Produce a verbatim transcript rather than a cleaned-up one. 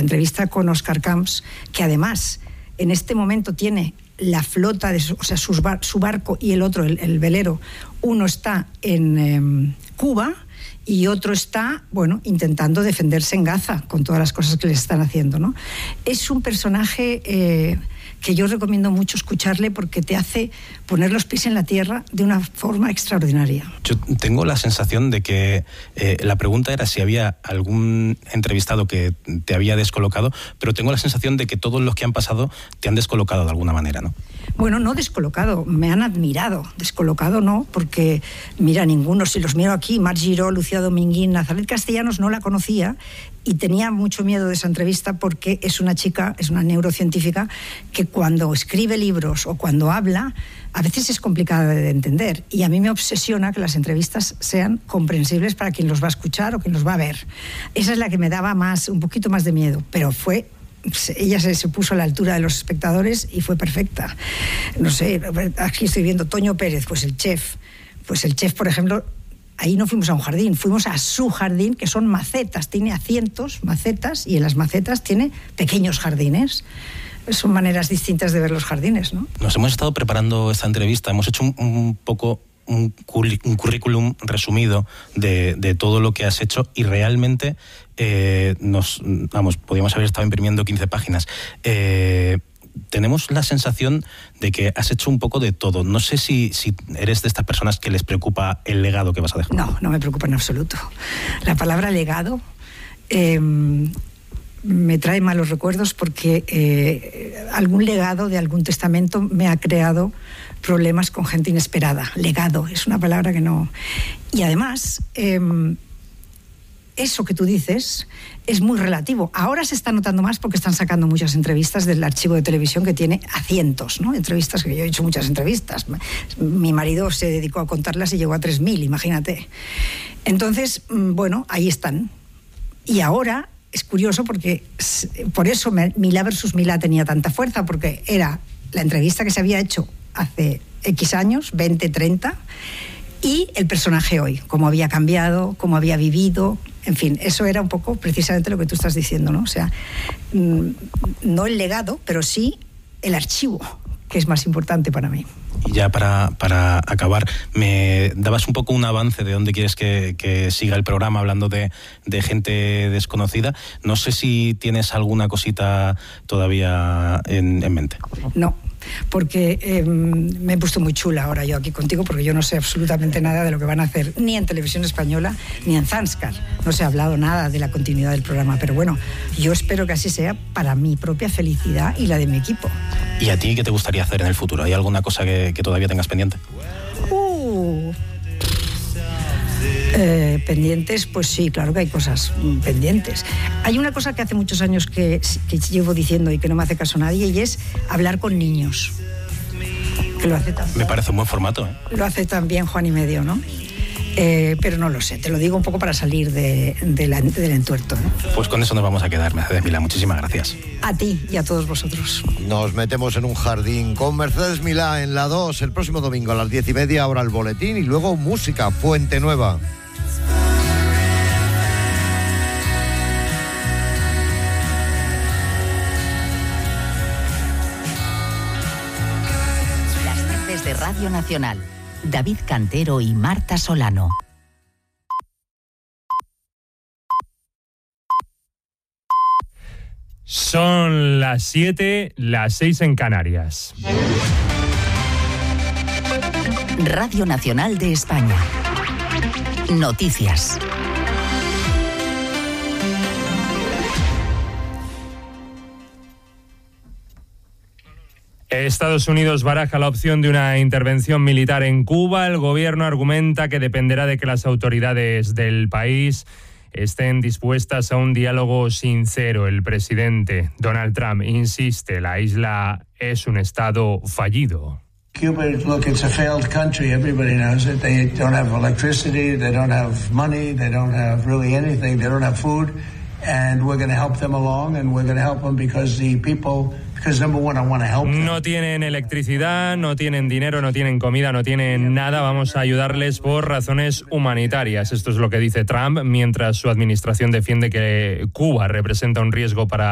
entrevista con Oscar Camps, que además en este momento tiene la flota, de su, o sea, sus bar, su barco y el otro, el, el velero, uno está en eh, Cuba y otro está, bueno, intentando defenderse en Gaza con todas las cosas que les están haciendo, ¿no? Es un personaje eh, que yo recomiendo mucho escucharle porque te hace poner los pies en la tierra de una forma extraordinaria. Yo tengo la sensación de que eh, la pregunta era si había algún entrevistado que te había descolocado, pero tengo la sensación de que todos los que han pasado te han descolocado de alguna manera, ¿no? Bueno, no descolocado, me han admirado. Descolocado no, porque mira, ninguno, si los miro aquí, Mar Giró, Lucía Dominguín, Nazaret Castellanos no la conocía y tenía mucho miedo de esa entrevista porque es una chica, es una neurocientífica que cuando escribe libros o cuando habla, a veces es complicada de entender y a mí me obsesiona que las entrevistas sean comprensibles para quien los va a escuchar o quien los va a ver. Esa es la que me daba más, un poquito más de miedo, pero fue... ella se, se puso a la altura de los espectadores y fue perfecta. No sé, aquí estoy viendo Toño Pérez, pues el chef. Pues el chef, por ejemplo, ahí no fuimos a un jardín, fuimos a su jardín, que son macetas, tiene a cientos macetas y en las macetas tiene pequeños jardines. Son maneras distintas de ver los jardines, ¿no? Nos hemos estado preparando esta entrevista, hemos hecho un, un poco... Un, curri- un currículum resumido de, de todo lo que has hecho y realmente eh, nos, vamos, podríamos haber estado imprimiendo quince páginas. Eh, tenemos la sensación de que has hecho un poco de todo. No sé si, si eres de estas personas que les preocupa el legado que vas a dejar. No, no me preocupa en absoluto. La palabra legado eh, me trae malos recuerdos porque eh, algún legado de algún testamento me ha creado problemas con gente inesperada. Legado es una palabra que no... Y además, eh, eso que tú dices es muy relativo. Ahora se está notando más porque están sacando muchas entrevistas del archivo de televisión que tiene a cientos, ¿no? Entrevistas, que yo he hecho muchas entrevistas. Mi marido se dedicó a contarlas y llegó a tres mil, imagínate. Entonces, bueno, ahí están. Y ahora es curioso porque por eso Milá versus Milá tenía tanta fuerza, porque era la entrevista que se había hecho hace X años, veinte, treinta, y el personaje hoy, cómo había cambiado, cómo había vivido, en fin, eso era un poco precisamente lo que tú estás diciendo, ¿no? O sea, no el legado, pero sí el archivo, que es más importante para mí. Y ya para, para acabar, me dabas un poco un avance de dónde quieres que, que siga el programa, hablando de, de gente desconocida. No sé si tienes alguna cosita todavía en, en mente. No, porque eh, me he puesto muy chula ahora yo aquí contigo, porque yo no sé absolutamente nada de lo que van a hacer ni en Televisión Española ni en Zanskar. No se ha hablado nada de la continuidad del programa, pero bueno, yo espero que así sea para mi propia felicidad y la de mi equipo. ¿Y a ti qué te gustaría hacer en el futuro? ¿Hay alguna cosa que, que todavía tengas pendiente? Uh, eh, pendientes, pues sí, claro que hay cosas pendientes. Hay una cosa que hace muchos años que, que llevo diciendo y que no me hace caso nadie, y es hablar con niños. Que lo hace tan, me parece un buen formato, ¿eh? Lo hace también Juan y Medio, ¿no? Eh, pero no lo sé, te lo digo un poco para salir de, de la, del entuerto, ¿eh? Pues con eso nos vamos a quedar, Mercedes Milá. Muchísimas gracias. A ti y a todos vosotros. Nos metemos en un jardín con Mercedes Milá en la dos el próximo domingo a las diez y media, ahora el boletín y luego música, Fuente Nueva. Las tardes de Radio Nacional. David Cantero y Marta Solano. Son las siete, las seis en Canarias. Radio Nacional de España. Noticias. Estados Unidos baraja la opción de una intervención militar en Cuba. El gobierno argumenta que dependerá de que las autoridades del país estén dispuestas a un diálogo sincero. El presidente Donald Trump insiste, la isla es un estado fallido. Cuba, look, it's a failed country. Everybody knows it. They don't have electricity, they don't have money, they don't have really anything, they don't have food. And we're going to help them along, and we're going to help them because the people, because number one, I want to help them. No tienen electricidad, no tienen dinero, no tienen comida, no tienen nada. Vamos a ayudarles por razones humanitarias. Esto es lo que dice Trump, mientras su administración defiende que Cuba representa un riesgo para